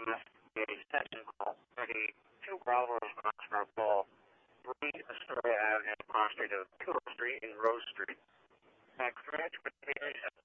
investigate a section called 32 Bravo Oxnard Ball, 3 Astoria Avenue, across street of Pillow Street and Rose Street. Correct?